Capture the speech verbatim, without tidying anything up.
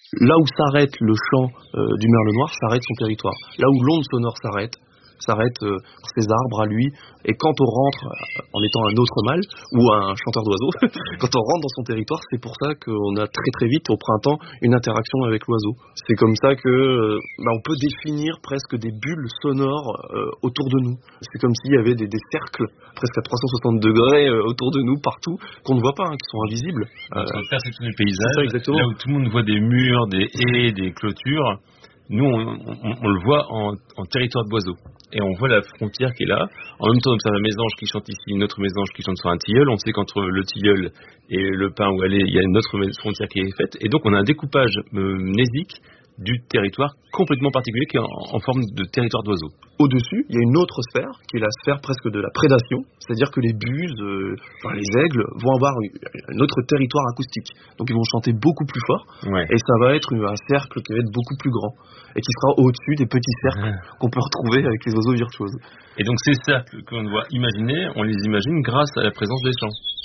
Là où s'arrête le chant euh, du merle noir, s'arrête son territoire. Là où l'onde sonore s'arrête, s'arrête euh, ses arbres à lui. Et quand on rentre, euh, en étant un autre mâle ou un chanteur d'oiseaux, quand on rentre dans son territoire, c'est pour ça qu'on a très très vite au printemps une interaction avec l'oiseau. C'est comme ça que euh, bah, on peut définir presque des bulles sonores euh, autour de nous. C'est comme s'il y avait des, des cercles presque à trois cent soixante degrés euh, autour de nous partout qu'on ne voit pas, hein, qui sont invisibles. Notre euh, perception du paysage, ça, exactement. Là où tout le monde voit des murs, des haies, des clôtures, nous on, on, on le voit en, en territoire d'oiseaux. Et on voit la frontière qui est là. En même temps, on observe un mésange qui chante ici, une autre mésange qui chante sur un tilleul. On sait qu'entre le tilleul et le pin où elle est, il y a une autre frontière qui est faite. Et donc, on a un découpage euh, mnésique du territoire complètement particulier qui est en, en forme de territoire d'oiseaux. Au-dessus, il y a une autre sphère, qui est la sphère presque de la prédation, c'est-à-dire que les buses, euh, enfin les aigles, vont avoir un autre territoire acoustique. Donc ils vont chanter beaucoup plus fort, ouais. Et ça va être un cercle qui va être beaucoup plus grand, et qui sera au-dessus des petits cercles ah. qu'on peut retrouver avec les oiseaux virtuoses. Et donc ces cercles qu'on doit imaginer, on les imagine grâce à la présence des chants.